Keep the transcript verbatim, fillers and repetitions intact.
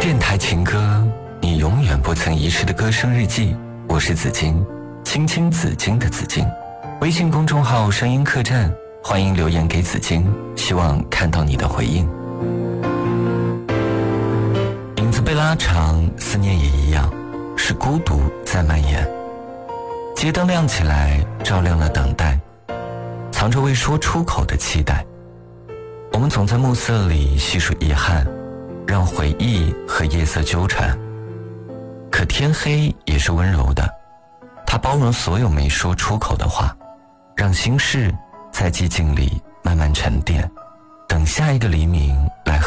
电台情歌，你永远不曾遗失的歌声日记。我是紫金，青青紫金的紫金。微信公众号声音客栈，欢迎留言给紫金，希望看到你的回应。影子被拉长，思念也一样，是孤独在蔓延。街灯亮起来，照亮了等待，藏着未说出口的期待。我们总在暮色里细数遗憾，让回忆和夜色纠缠。可天黑也是温柔的，它包容所有没说出口的话，让心事在寂静里慢慢沉淀，等下一个黎明来